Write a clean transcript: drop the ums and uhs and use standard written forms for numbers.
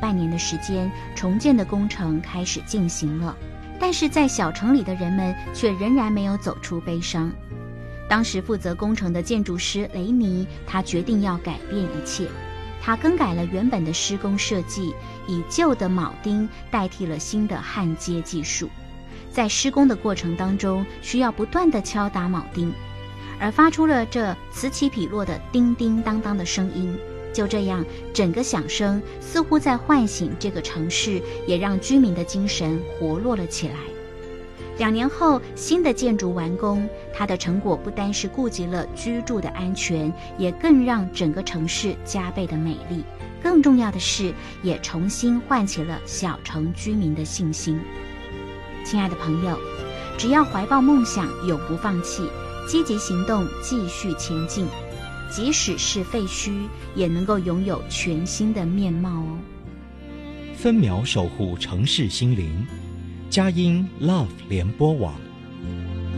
半年的时间，重建的工程开始进行了。但是在小城里的人们却仍然没有走出悲伤。当时负责工程的建筑师雷尼，他决定要改变一切。他更改了原本的施工设计，以旧的铆钉代替了新的焊接技术。在施工的过程当中，需要不断地敲打铆钉，而发出了这此起彼落的叮叮当当的声音。就这样，整个响声似乎在唤醒这个城市，也让居民的精神活络了起来。2年后，新的建筑完工，它的成果不单是顾及了居住的安全，也更让整个城市加倍的美丽。更重要的是，也重新唤起了小城居民的信心。亲爱的朋友，只要怀抱梦想，永不放弃，积极行动，继续前进，即使是废墟，也能够拥有全新的面貌哦。 分秒守护城市心灵，佳音 Love 联播网。